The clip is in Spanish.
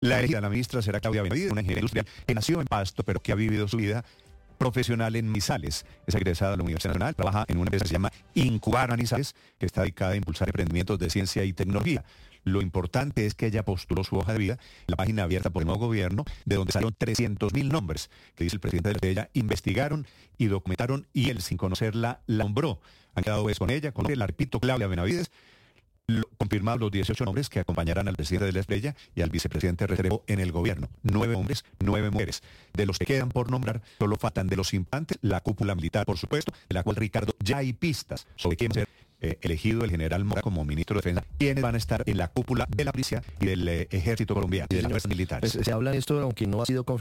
La elegida la ministra será Claudia Benavides, una ingeniera industrial que nació en Pasto, pero que ha vivido su vida profesional en Manizales. Es egresada de la Universidad Nacional, trabaja en una empresa que se llama Incubar Manizales, que está dedicada a impulsar emprendimientos de ciencia y tecnología. Lo importante es que ella postuló su hoja de vida en la página abierta por el nuevo gobierno, de donde salieron 300.000 nombres, que dice el presidente de ella, investigaron y documentaron, y él, sin conocerla, la nombró. Han quedado con ella, la repito, Claudia Benavides. Confirmados los 18 nombres que acompañarán al presidente de la Estrella y al vicepresidente Restrepo en el gobierno. 9 hombres, 9 mujeres. De los que quedan por nombrar, solo faltan de los implantes, la cúpula militar, por supuesto, de la cual, Ricardo, ya hay pistas sobre quién va a ser elegido el general Mora como ministro de Defensa, quiénes van a estar en la cúpula de la policía y del ejército colombiano y de las fuerzas militares. Se habla de esto, aunque no ha sido confirmado.